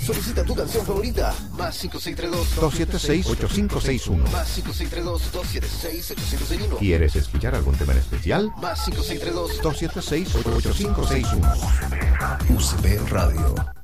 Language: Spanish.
Solicita tu canción favorita. Más 562-276-8561. Más 562-276-8561. ¿Quieres escuchar algún tema en especial? Más 562-276-8561. 276-8561. UCB Radio.